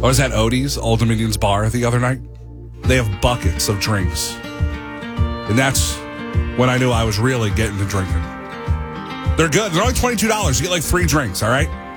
I was at Odie's, Old Dominion's bar, the other night. They have buckets of drinks. And that's when I knew I was really getting to drinking. They're good. They're only $22. You get like 3 drinks, all right?